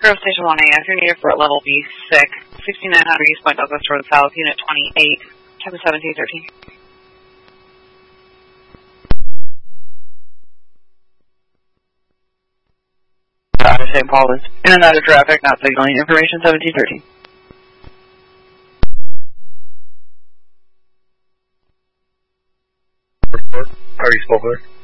Grove Station 1A, if you're needed for level B6, 6900 East Point Douglas Road South, Unit 28, type of 1713. St. Paul is in and out of traffic, not signaling. Information 1713. Already spoke with her.